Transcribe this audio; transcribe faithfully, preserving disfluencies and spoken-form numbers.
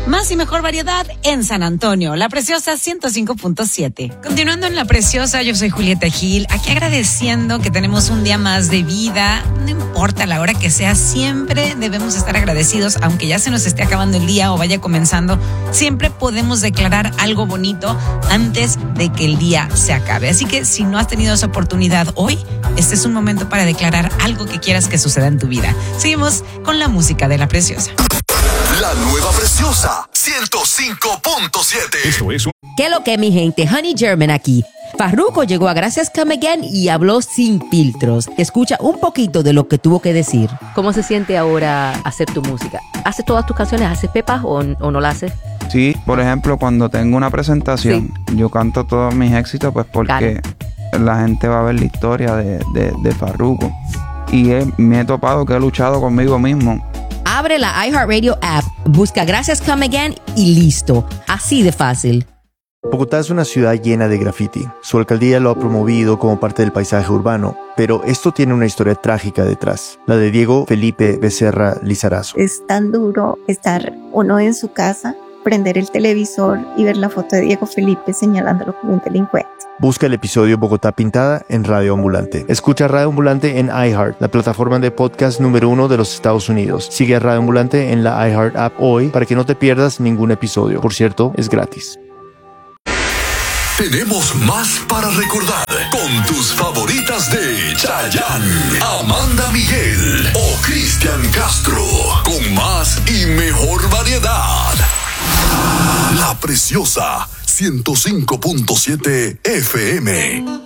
Más y mejor variedad en San Antonio, La Preciosa ciento cinco punto siete. Continuando en La Preciosa, yo soy Julieta Gil, aquí agradeciendo que tenemos un día más de vida. No importa la hora que sea, siempre debemos estar agradecidos, aunque ya se nos esté acabando el día o vaya comenzando. Siempre podemos declarar algo bonito antes de que el día se acabe. Así que si no has tenido esa oportunidad hoy, este es un momento para declarar algo que quieras que suceda en tu vida. Seguimos con la música de La Preciosa. La nueva Preciosa ciento cinco punto siete. Esto es un... ¿Qué lo que, mi gente? Honey German aquí. Farruko llegó a Gracias Come Again y habló sin filtros. Escucha un poquito de lo que tuvo que decir. ¿Cómo se siente ahora hacer tu música? ¿Haces todas tus canciones? ¿Haces pepas o, o no las haces? Sí, por ejemplo, cuando tengo una presentación, sí. yo canto todos mis éxitos pues porque claro. la gente va a ver la historia de, de, de Farruko. Y he, me he topado que he luchado conmigo mismo. Abre la iHeartRadio app, busca Gracias Come Again y listo. Así de fácil. Bogotá es una ciudad llena de graffiti. Su alcaldía lo ha promovido como parte del paisaje urbano, pero esto tiene una historia trágica detrás, la de Diego Felipe Becerra Lizarazo. Es tan duro estar uno en su casa, prender el televisor y ver la foto de Diego Felipe señalándolo como un delincuente. Busca el episodio Bogotá Pintada en Radio Ambulante. Escucha Radio Ambulante en iHeart, la plataforma de podcast número uno de los Estados Unidos. Sigue a Radio Ambulante en la iHeart app hoy para que no te pierdas ningún episodio. Por cierto, es gratis. Tenemos más para recordar con tus favoritas de Chayanne, Amanda Miguel o Cristian Castro. Con más y mejor variedad. La Preciosa ciento cinco punto siete F M.